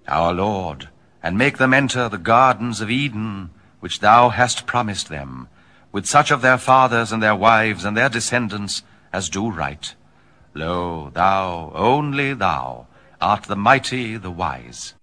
our Lord, and make them enter the gardens of Eden, which thou hast promised them, with such of their fathers and their wives and their descendants as do right. Lo, thou, only thou, art the mighty, the wise.